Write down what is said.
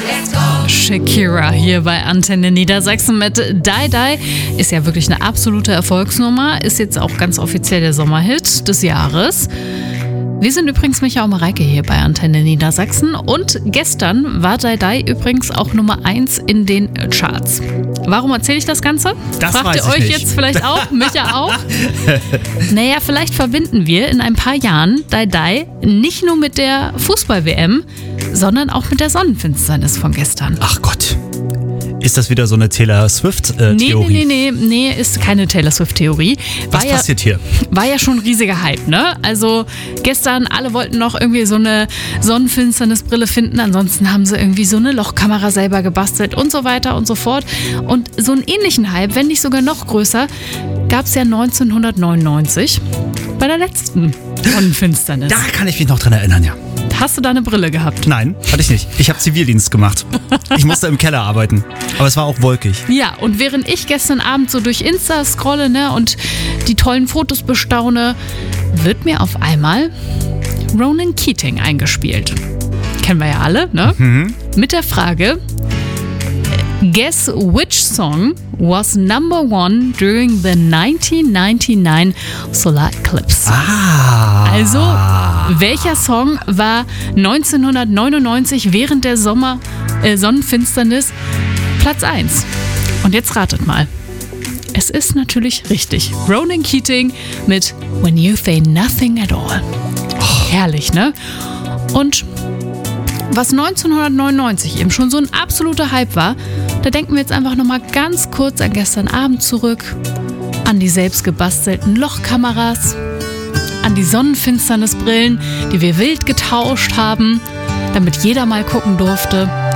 Shakira hier bei Antenne Niedersachsen mit Die Die. Ist ja wirklich eine absolute Erfolgsnummer. Ist jetzt auch ganz offiziell der Sommerhit des Jahres. Wir sind übrigens Micha und Mareike hier bei Antenne Niedersachsen. Und gestern war Die Die übrigens auch Nummer 1 in den Charts. Warum erzähle ich das Ganze? Das Fragt weiß ihr ich euch nicht. jetzt vielleicht auch? Micha auch? Naja, vielleicht verbinden wir in ein paar Jahren Die Die nicht nur mit der Fußball-WM, sondern auch mit der Sonnenfinsternis von gestern. Ach Gott. Ist das wieder so eine Taylor Swift-Theorie? Nee, ist keine Taylor Swift-Theorie. Was passiert hier? War ja schon ein riesiger Hype, ne? Also gestern, alle wollten noch irgendwie so eine Sonnenfinsternisbrille finden. Ansonsten haben sie irgendwie so eine Lochkamera selber gebastelt und so weiter und so fort. Und so einen ähnlichen Hype, wenn nicht sogar noch größer, gab es ja 1999 bei der letzten Sonnenfinsternis. Da kann ich mich noch dran erinnern, ja. Hast du da eine Brille gehabt? Nein, hatte ich nicht. Ich habe Zivildienst gemacht. Ich musste im Keller arbeiten. Aber es war auch wolkig. Ja, und während ich gestern Abend so durch Insta scrolle, ne, und die tollen Fotos bestaune, wird mir auf einmal Ronan Keating eingespielt. Kennen wir ja alle, ne? Mit der Frage: Guess which song was number one during the 1999 solar eclipse? Also, welcher Song war 1999 während der Sonnenfinsternis Platz 1? Und jetzt ratet mal. Es ist natürlich richtig. Ronan Keating mit When You Say Nothing at All. Herrlich, ne? Und was 1999 eben schon so ein absoluter Hype war, da denken wir jetzt einfach nochmal ganz kurz an gestern Abend zurück, an die selbst gebastelten Lochkameras, an die Sonnenfinsternisbrillen, die wir wild getauscht haben, damit jeder mal gucken durfte.